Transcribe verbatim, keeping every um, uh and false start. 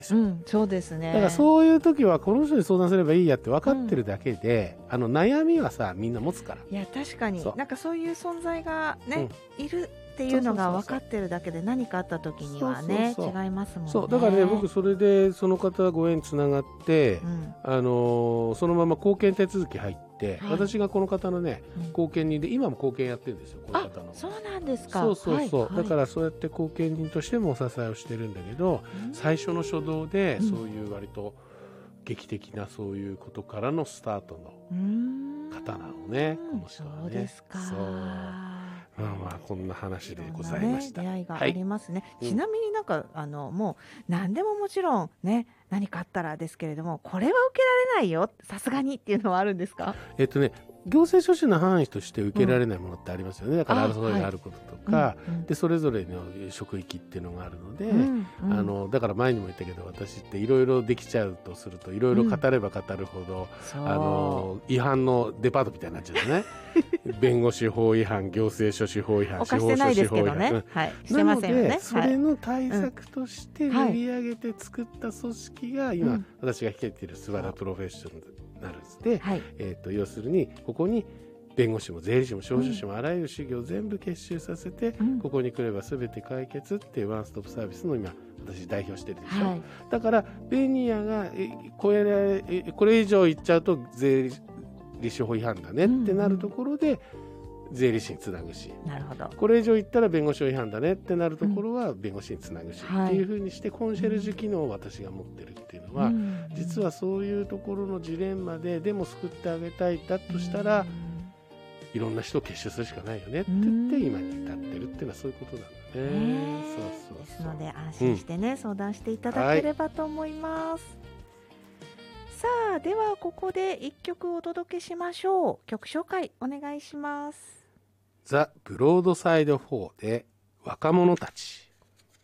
うん、そうですね。 だからそういう時はこの人に相談すればいいやって分かってるだけで、うん、あの悩みはさみんな持つから。 いや確かになんかそういう存在がね、うん、いるっていうのが分かってるだけで何かあった時にはね違いますもんね。 そうだからね僕それでその方ご縁つながって、うん、あのー、そのまま貢献手続き入って、はい、私がこの方のね、うん、貢献人で今も貢献やってるんですよこの方の。 あ、そうなんですか。 そうそうそう、 はいはい、 だからそうやって貢献人としてもお支えをしてるんだけど、うん、最初の初動でそういう割と劇的なそういうことからのスタートの方なのね、この人はね。 そうですか。そうまあまあこんな話でございました。 ね、出会いがありますね、 はい、 ちなみになんかあのもう何でももちろんね何かあったらですけれどもこれは受けられないよさすがにっていうのはあるんですか？ えっとね行政書士の範囲として受けられないものってありますよね、うん、だから争いがあることとか、はい、でそれぞれの職域っていうのがあるので、うんうん、あのだから前にも言ったけど私っていろいろできちゃうとするといろいろ語れば語るほど、うん、あの違反のデパートみたいになっちゃうんですね弁護士法違反行政書士法違反司法書士法違反、ねはい、してませんよね。 なのでそれの対策として売り上げて作った組織が今、うん、私が率いているスバラプロフェッショナルズで、はいえー、と要するにここに弁護士も税理士も司法書士もあらゆる事業を全部結集させて、うん、ここに来れば全て解決っていうワンストップサービスの今私代表してるでしょ、はい、だからベニヤがえこれえこれ以上言っちゃうと税理士法違反だねってなるところで、うんうん、税理士につなぐし、 なるほどこれ以上言ったら弁護士法違反だねってなるところは弁護士につなぐし、うん、っていうふうにしてコンシェルジュ機能を私が持ってるっていうのは、うん、実はそういうところのジレンマででも救ってあげたいだとしたら、うん、いろんな人を結集するしかないよねって言って今に至ってるっていうのはそういうことなんだね。そうそうそうですので安心してね、うん、相談していただければと思います、はい、さあではここでいっきょくお届けしましょう。曲紹介お願いします。 ザ・ブロードサイドフォーで若者たち。